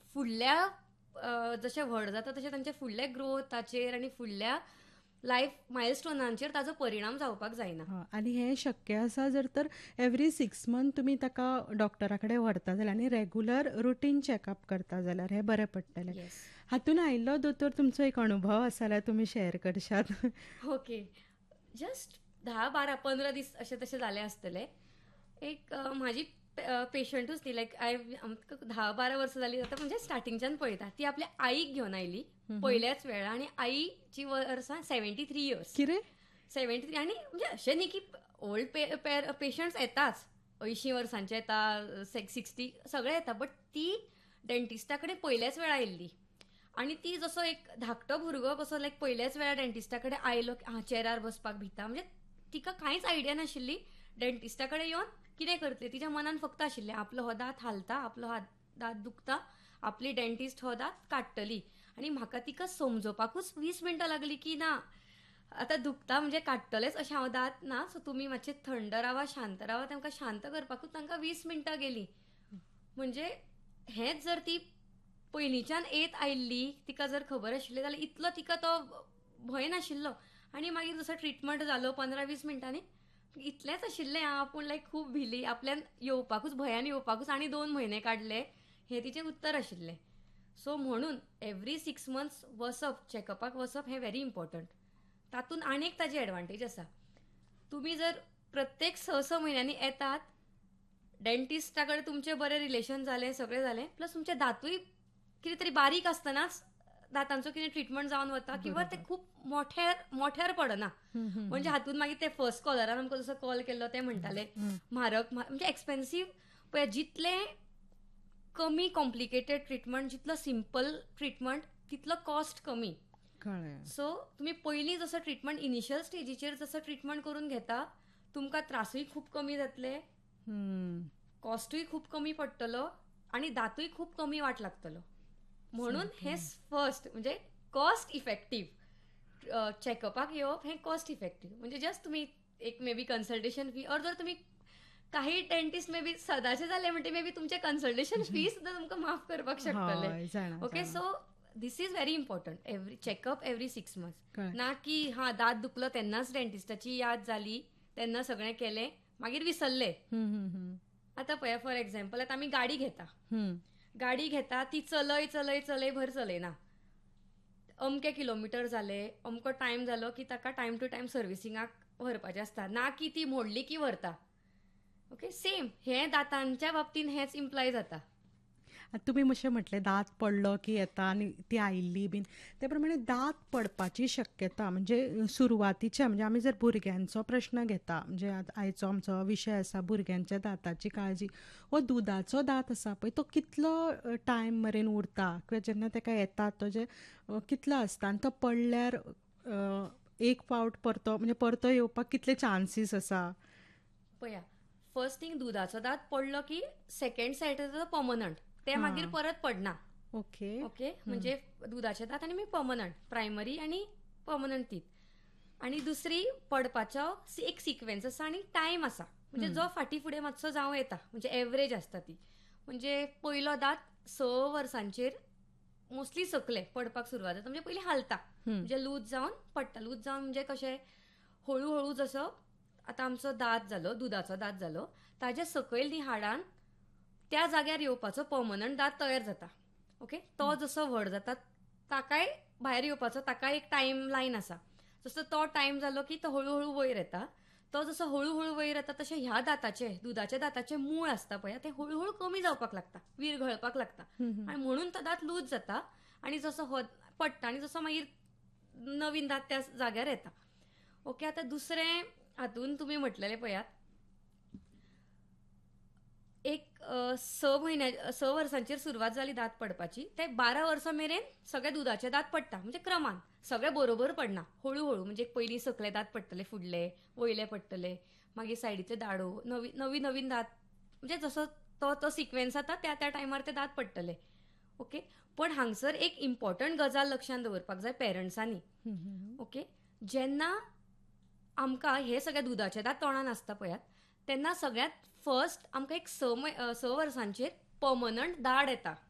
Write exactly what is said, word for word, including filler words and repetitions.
फुडल्या जशें व्हड जाता तशें तांच्या फुडल्या ग्रोथाचेर आनी फुडल्या लायफ मायलस्टोनांचेर ताजो परिणाम जावपाक जायना. आनी हें शक्य आसा जर तर एवरी सिक्स मंथ तुमी ताका डॉक्टरा कडेन व्हरता जाल्यार आनी रेगुलर रुटीन चॅकअप करता जाल्यार हें बरें पडटलें. हातून आयिल्लो दोतोर तुमचो एक अनुभव आसा जाल्यार तुमी शेअर करशात. ओके, जस्ट धा बारा पंदरा दीस अशें तशें जालें आसतलें. एक म्हाजी पेशंटूच ती लायक हांव आमकां धा बारा वर्सां जालीं जाता म्हणजे स्टार्टिंगच्यान पळयता. ती आपल्या आईक घेवन आयली पयल्याच वेळा आनी आईची वर्सां सेव्हन्टी थ्री इयर्स. कितें सेव्हन्टी थ्री आनी म्हणजे अशें न्ही की ओल्ड पेशंट्स येताच, अंयशीं वर्सांचे येता, सिक्स्टी सगळे येता, बट ती डेंटिस्टा कडेन पयल्याच वेळा आयिल्ली. आनी ती जसो एक धाकटो भुरगो कसो लायक पयल्याच वेळा डेंटिस्टा कडेन आयलो, हां चेरार बसपाक भिता, म्हणजे तिका कांयच आयडिया नाशिल्ली डेंटिस्टा कडेन येवन कितें करतले. तिच्या मनान फक्त आशिल्लें आपलो हो दांत हालता, आपलो हात दांत दुखता, आपली डेंटिस्ट हो दांत काडटली. आनी म्हाका तिका समजोवपाकूच वीस मिनटां लागली की ना आतां दुखता म्हणजे काडटलेच अशें हांव दांत ना, सो तुमी मातशें थंड रावा, शांत रावा. तांकां शांत करपाकूच तांकां वीस मिनटां गेली. म्हणजे हेंच जर ती पयलींच्यान येत आयिल्ली, तिका जर खबर आशिल्ली जाल्यार इतलो तिका तो भंय नाशिल्लो. आनी मागीर जसो ट्रिटमेंट जालो पंदरा वीस मिनटांनी इतलेंच आशिल्लें हांव पूण लायक खूब भिली. आपल्यान येवपाकूच भंयान येवपाकूच आनी दोन म्हयने काडले हें तिचें उत्तर आशिल्लें. सो म्हणून एवरी सिक्स मंथ्स वचप, चॅकअपाक वचप हें व्हेरी इम्पॉर्टंट. तातूंत आनी एक ताजी एडवांटेज आसा. तुमी जर प्रत्येक स स म्हयन्यांनी येतात, डेंटिस्टा कडेन तुमचें बरें रिलेशन जालें, सगळें जालें, प्लस तुमचे दांतूय कितें तरी बारीक आसतनाच दांतांचो कितें ट्रिटमेंट जावन वता किंवा ते खूब मोठ्यार मोठ्यार पडना. म्हणजे हातूंत मागीर ते फर्स्ट कॉलरान आमकां जसो कॉल केल्लो ते म्हणटाले म्हारग म्हणजे एक्सपेन्सीव. पळय जितलें कमी कॉम्प्लिकेटेड ट्रिटमेंट, जितलो सिंपल ट्रिटमेंट तितलो कॉस्ट कमी. सो तुमी पयलीं जसो ट्रिटमेंट इनिशियल स्टेजीचेर जसो ट्रिटमेंट करून घेता, तुमकां त्रासूय खूब कमी जातले, कॉस्टूय खूब कमी पडटलो आनी दांतूय खूब कमी वाट लागतलो. म्हणून हें फर्स्ट म्हणजे कॉस्ट इफेक्टीव चॅकअपाक येवप हें कॉस्ट इफेक्टीव. म्हणजे जस्ट तुमी एक may be consultation fee, or जर तुमी काही डेंटिस्ट मे बी सदांचे जाले म्हणटे मे बी तुमचे कन्सल्टेशन फी सुद्दां तुमकां माफ करपाक शकतले. Okay, so this is very important. Every checkup every six months. ना की हां दांत दुखलो तेन्नाच डेंटिस्टाची याद जाली, तेन्ना सगळें केलें मागीर विसरले. आतां पळया फॉर एक्झाम्पल आतां आमी गाडी घेता, गाडी घेता ती चलय चलय चलय भर चलयना. अमके किलोमिटर जाले, अमको टायम जालो की ताका टायम टू टायम सर्विसिंगाक व्हरपाचें आसता, ना की ती मोडली की व्हरता. ओके, सेम हें दांतांच्या बाबतींत हेंच इम्प्लाय जाता. तुमी मातशें म्हटलें दांत पडलो की येता आनी ती आयिल्ली बीन, ते प्रमाणे दांत पडपाची शक्यता म्हणजे सुरवातीच्या म्हणजे आमी जर भुरग्यांचो प्रश्न घेता, म्हणजे आयचो आमचो विशय आसा भुरग्यांच्या दांताची काळजी, हो दुदाचो दांत आसा पळय तो कितलो टायम मेरेन उरता किंवा जेन्ना ताका येता तो जे कितलो आसता आनी तो पडल्यार एक फावट परतो म्हणजे परतो येवपाक कितले चान्सीस आसा? पळया, फर्स्ट थिंग दुदाचो दांत पडलो की सेकंड सायडीचो पर्मनंट ते मागीर परत पडना. ओके ओके, म्हणजे दुदाचे दांत आनी मागीर पर्मनंट, प्रायमरी आनी पर्मनंट तीत. आनी दुसरी पडपाचो एक सिक्वेन्स आसा आनी टायम आसा, म्हणजे जो फाटी फुडें मातसो जावं येता, म्हणजे एवरेज आसता ती. म्हणजे पयलो दांत स वर्सांचेर मोस्टली सकले पडपाक सुरवात जाता, म्हणजे पयलीं हालता, म्हणजे लूज जावन पडटा. लूज जावन म्हणजे कशें हळू हळू जसो आतां आमचो दांत जालो, दुदाचो दांत जालो, ताजे सकयल न्ही हाडान त्या जाग्यार येवपाचो पर्मनंट दांत तयार जाता. ओके, तो जसो व्हड जाता ताकाय भायर येवपाचो ताकाय एक टायम लायन आसा. जसो तो टायम जालो की तो हळू वयर येता. तो जसो हळू हळू वयर येता तशें ह्या दांताचे दुदाच्या दांताचे मूळ आसता पळय ते हळू हळू कमी जावपाक लागता, विरघळपाक लागता, आनी म्हणून तो दांत लूज जाता. आनी जसो हो पडटा आनी जसो मागीर नवीन दांत त्या जाग्यार येता. ओके, आतां दुसरें हातून तुमी म्हटलेलें पळयात, एक स म्हयन्या स वर्सांचेर सुरवात जाली दांत पडपाची, ते बारा वर्सां मेरेन सगळे दुदाचे दांत पडटा. म्हणजे क्रमान सगळे बरोबर पडना, हळू हळू. म्हणजे पयलीं सकले दांत पडटले, फुडले वयले पडटले, मागीर सायडीचे दाडो, नवी नवी नवीन दांत, म्हणजे जसो तो तो सिक्वेन्स जाता त्या त्या टायमार ते दांत पडटले. ओके, पण हांगसर एक इम्पॉर्टंट गजाल लक्षांत दवरपाक जाय पेरंट्सांनी. ओके, जेन्ना आमकां हे सगळे दुदाचे दांत तोंडान आसता पळयात, तेन्ना सगळ्यात फर्स्ट आमकां एक स स वर्सांचेर पर्मनंट दाड येता.